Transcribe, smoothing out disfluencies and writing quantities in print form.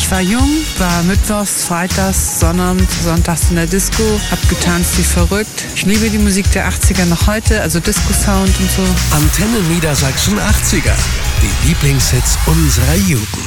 Ich war jung, war mittwochs, freitags, sonntags in der Disco, hab getanzt wie verrückt. Ich liebe die Musik der 80er noch heute, also Disco-Sound und so. Antenne Niedersachsen 80er, die Lieblingshits unserer Jugend.